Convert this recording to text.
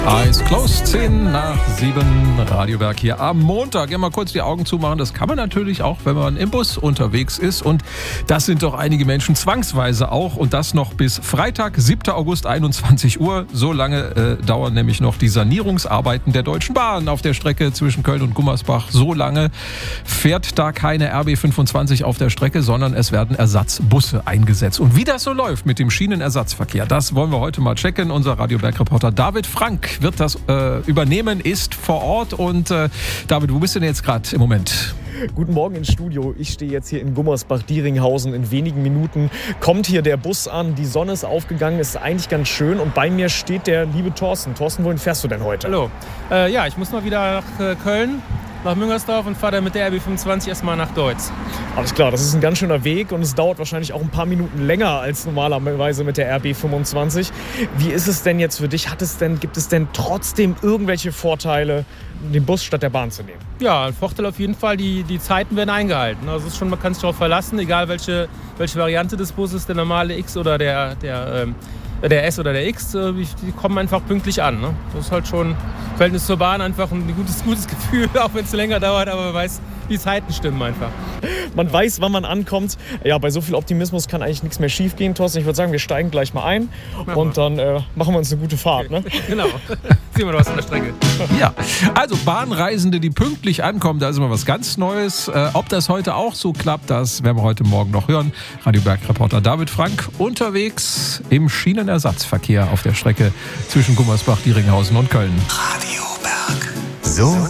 Eyes closed, 10:07, Radiowerk hier am Montag. Immer kurz die Augen zumachen, das kann man natürlich auch, wenn man im Bus unterwegs ist. Und das sind doch einige Menschen zwangsweise auch. Und das noch bis Freitag, 7. August, 21 Uhr. So lange dauern nämlich noch die Sanierungsarbeiten der Deutschen Bahn auf der Strecke zwischen Köln und Gummersbach. So lange fährt da keine RB 25 auf der Strecke, sondern es werden Ersatzbusse eingesetzt. Und wie das so läuft mit dem Schienenersatzverkehr, das wollen wir heute mal checken. Unser Radiowerk-Reporter David Frank wird das übernehmen, ist vor Ort. Und David, wo bist du denn jetzt gerade im Moment? Guten Morgen ins Studio. Ich stehe jetzt hier in Gummersbach-Dieringhausen. In wenigen Minuten kommt hier der Bus an. Die Sonne ist aufgegangen, ist eigentlich ganz schön. Und bei mir steht der liebe Thorsten. Thorsten, wohin fährst du denn heute? Hallo. Ja, ich muss mal wieder nach Köln, nach Müngersdorf und fahre dann mit der RB 25 erstmal nach Deutz. Alles klar, das ist ein ganz schöner Weg und es dauert wahrscheinlich auch ein paar Minuten länger als normalerweise mit der RB 25. Wie ist es denn jetzt für dich? Gibt es denn trotzdem irgendwelche Vorteile, den Bus statt der Bahn zu nehmen? Ja, ein Vorteil auf jeden Fall, die Zeiten werden eingehalten. Also es ist schon, man kann sich darauf verlassen, egal welche Variante des Busses, der normale X oder der S oder der X, die kommen einfach pünktlich an. Ne? Das ist halt schon im Verhältnis zur Bahn einfach ein gutes Gefühl, auch wenn es länger dauert, aber man weiß, die Zeiten stimmen einfach. Man weiß, wann man ankommt. Ja, bei so viel Optimismus kann eigentlich nichts mehr schief gehen, Thorsten. Ich würde sagen, wir steigen gleich mal ein und dann machen wir uns eine gute Fahrt. Ne? Genau. Sehen wir was an der Strecke. Ja, also Bahnreisende, die pünktlich ankommen, da ist immer was ganz Neues. Ob das heute auch so klappt, das werden wir heute Morgen noch hören. Radiowerk-Reporter David Frank unterwegs im Schienenersatzverkehr auf der Strecke zwischen Gummersbach, Dieringhausen und Köln. Radiowerk. So